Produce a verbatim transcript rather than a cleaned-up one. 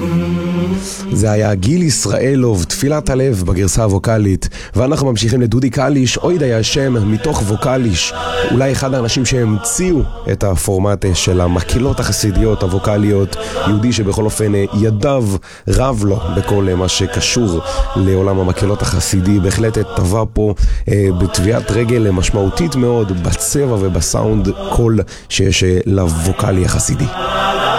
זה היה גיל ישראלוב, תפילת הלב בגרסה הווקלית, ואנחנו ממשיכים לדודי קליש, אוי די השם, מתוך ווקליש, אולי אחד האנשים שהמציאו את הפורמט של המקהלות החסידיות הווקליות, יהודי שבכל אופן ידיו רב לו בכל מה שקשור לעולם המקהלות החסידי, בהחלט טבע פה אה, בטביעת רגל משמעותית מאוד בצבע ובסאונד קול שיש לווקלי החסידי.